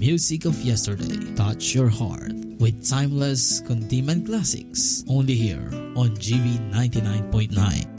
music of yesterday touch your heart with timeless Kundiman classics only here on GB 99.9.